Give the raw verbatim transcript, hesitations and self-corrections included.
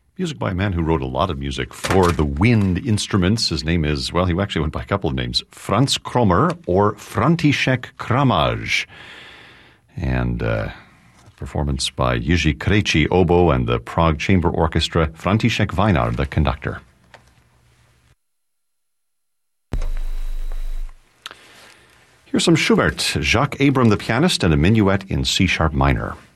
Music by a man who wrote a lot of music for the wind instruments. His name is, well, he actually went by a couple of names, Franz Kromer or František Kramaj. And uh, performance by Jiří Krejčí, oboe, and the Prague Chamber Orchestra, František Vajnar, the conductor. Here's some Schubert, Jacques Abram, the pianist, and a minuet in C-sharp minor.